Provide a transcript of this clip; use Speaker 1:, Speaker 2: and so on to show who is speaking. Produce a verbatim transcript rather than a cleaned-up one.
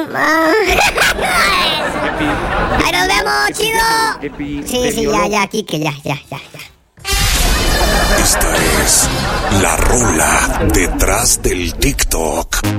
Speaker 1: ¡Ahí nos vemos, chido! Sí, sí, ya, ya, Kike, ya, ya, ya, ya.
Speaker 2: Esta es la rola detrás del TikTok.